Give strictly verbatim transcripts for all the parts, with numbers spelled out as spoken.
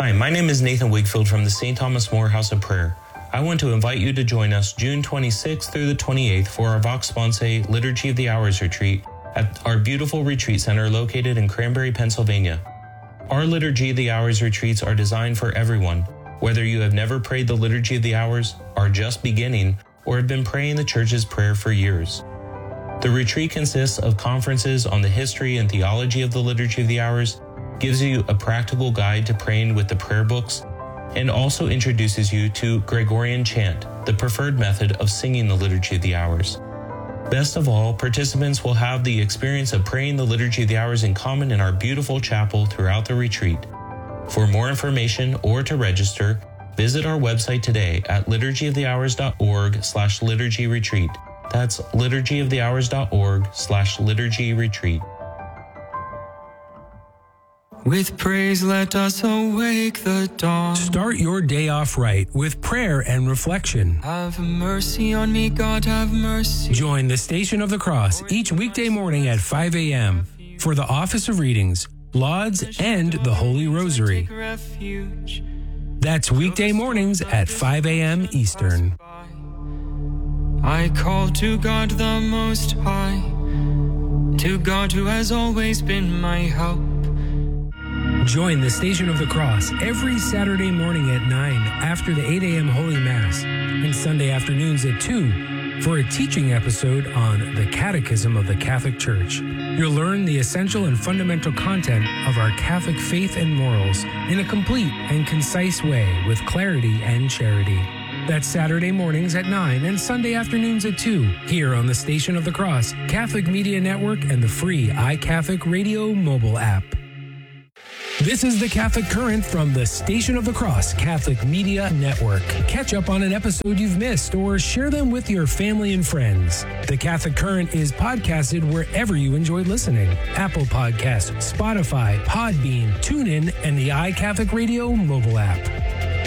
Hi, my name is Nathan Wakefield from the Saint Thomas More House of Prayer. I want to invite you to join us June twenty-sixth through the twenty-eighth for our Vox Sponsae Liturgy of the Hours retreat at our beautiful retreat center located in Cranberry, Pennsylvania. Our Liturgy of the Hours retreats are designed for everyone, whether you have never prayed the Liturgy of the Hours, are just beginning, or have been praying the Church's prayer for years. The retreat consists of conferences on the history and theology of the Liturgy of the Hours, gives you a practical guide to praying with the prayer books, and also introduces you to Gregorian chant, the preferred method of singing the Liturgy of the Hours. Best of all, participants will have the experience of praying the Liturgy of the Hours in common in our beautiful chapel throughout the retreat. For more information or to register, visit our website today at liturgyofthehours.org slash liturgy retreat. That's liturgyofthehours.org slash liturgy retreat. With praise, let us awake the dawn. Start your day off right with prayer and reflection. Have mercy on me, God, have mercy. Join the Station of the Cross each weekday morning at five a.m. for the Office of Readings, Lauds, and the Holy Rosary. That's weekday mornings at five a.m. Eastern. I call to God the Most High, to God who has always been my help. Join the Station of the Cross every Saturday morning at nine after the eight a.m. Holy Mass and Sunday afternoons at two for a teaching episode on the Catechism of the Catholic Church. You'll learn the essential and fundamental content of our Catholic faith and morals in a complete and concise way with clarity and charity. That's Saturday mornings at nine and Sunday afternoons at two here on the Station of the Cross, Catholic Media Network, and the free iCatholic Radio mobile app. This is the Catholic Current from the Station of the Cross Catholic Media Network. Catch up on an episode you've missed or share them with your family and friends. The Catholic Current is podcasted wherever you enjoy listening. Apple Podcasts, Spotify, Podbean, TuneIn, and the iCatholic Radio mobile app.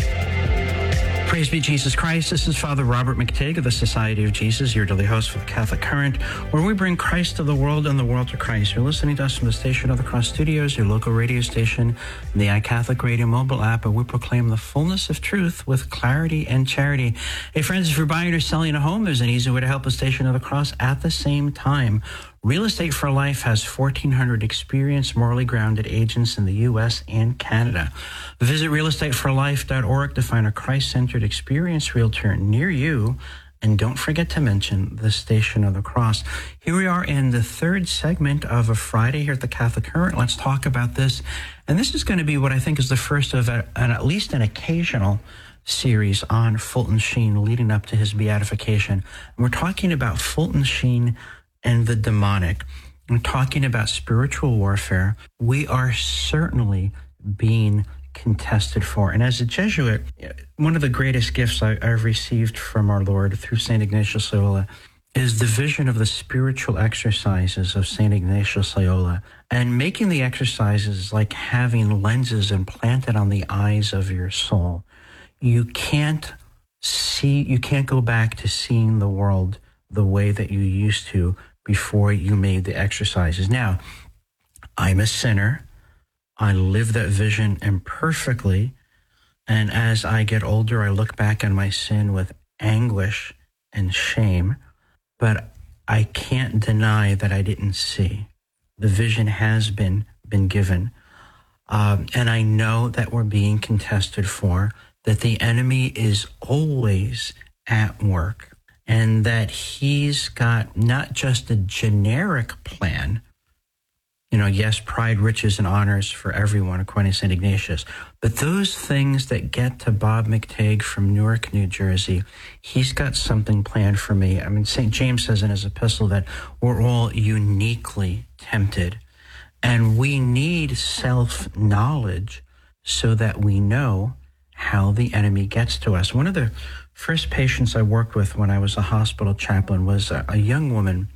Praise be Jesus Christ. This is Father Robert McTigg of the Society of Jesus, your daily host for the Catholic Current, where we bring Christ to the world and the world to Christ. You're listening to us from the Station of the Cross Studios, your local radio station, and the iCatholic Radio mobile app, where we proclaim the fullness of truth with clarity and charity. Hey, friends, if you're buying or selling a home, there's an easy way to help the Station of the Cross at the same time. Real Estate for Life has fourteen hundred experienced, morally grounded agents in the U S and Canada. Visit real estate for life dot org to find a Christ-centered, experienced realtor near you. And don't forget to mention the Station of the Cross. Here we are in the third segment of a Friday here at the Catholic Current. Let's talk about this. And this is going to be what I think is the first of a, an, at least an occasional series on Fulton Sheen leading up to his beatification. And we're talking about Fulton Sheen and the demonic. I'm talking about spiritual warfare. We are certainly being contested for. And as a Jesuit, one of the greatest gifts I, I've received from our Lord through Saint Ignatius Loyola is the vision of the spiritual exercises of Saint Ignatius Loyola. And making the exercises like having lenses implanted on the eyes of your soul. You can't see, you can't go back to seeing the world the way that you used to before you made the exercises. Now, I'm a sinner. I live that vision imperfectly. And as I get older, I look back on my sin with anguish and shame. But I can't deny that I didn't see. The vision has been, been given. Um, and I know that we're being contested for, that the enemy is always at work. And that he's got not just a generic plan, you know, yes, pride, riches, and honors for everyone, according to Saint Ignatius, but those things that get to Bob McTigg from Newark, New Jersey, he's got something planned for me. I mean, Saint James says in his epistle that we're all uniquely tempted, and we need self-knowledge so that we know how the enemy gets to us. One of the first patients I worked with when I was a hospital chaplain was a, a young woman,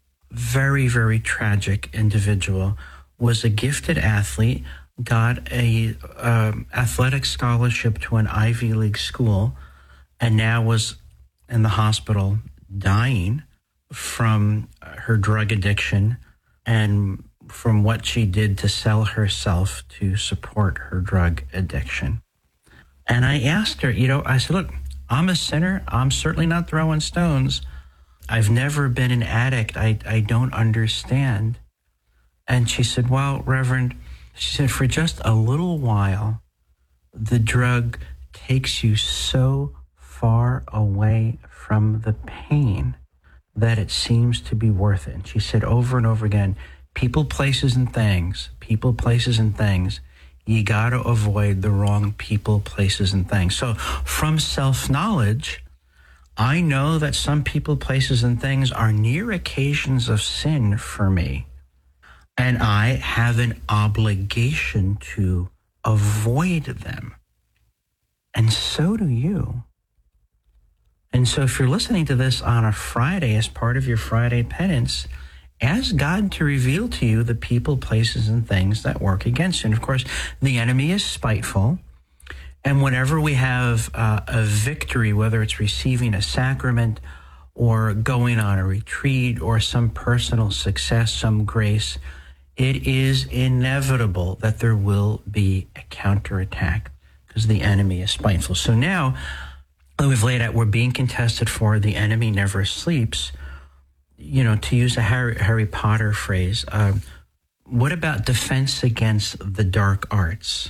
very, very tragic individual, was a gifted athlete, got a um, athletic scholarship to an Ivy League school, and now was in the hospital dying from her drug addiction and from what she did to sell herself to support her drug addiction. And I asked her, you know, I said, look, I'm a sinner. I'm certainly not throwing stones. I've never been an addict. I, I don't understand. And she said, well, Reverend, she said, for just a little while, the drug takes you so far away from the pain that it seems to be worth it. And she said over and over again, people, places, and things, people, places, and things, you got to avoid the wrong people, places, and things. So from self-knowledge, I know that some people, places, and things are near occasions of sin for me. And I have an obligation to avoid them. And so do you. And so if you're listening to this on a Friday as part of your Friday penance, ask God to reveal to you the people, places, and things that work against you. And of course, the enemy is spiteful. And whenever we have uh, a victory, whether it's receiving a sacrament or going on a retreat or some personal success, some grace, it is inevitable that there will be a counterattack because the enemy is spiteful. So now that we've laid out, we're being contested for, the enemy never sleeps. You know, to use a Harry, Harry Potter phrase, uh, what about defense against the dark arts?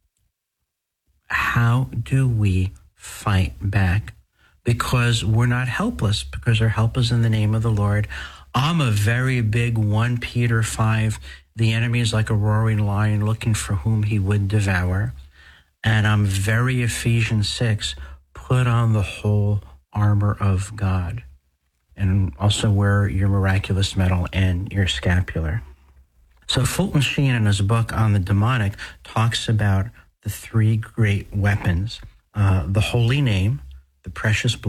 How do we fight back? Because we're not helpless, because our help is in the name of the Lord. I'm a very big First Peter five. The enemy is like a roaring lion looking for whom he would devour. And I'm very Ephesians six. Put on the whole armor of God. And also wear your miraculous medal and your scapular. So Fulton Sheen, in his book on the demonic, talks about the three great weapons, uh, the holy name, the precious blood,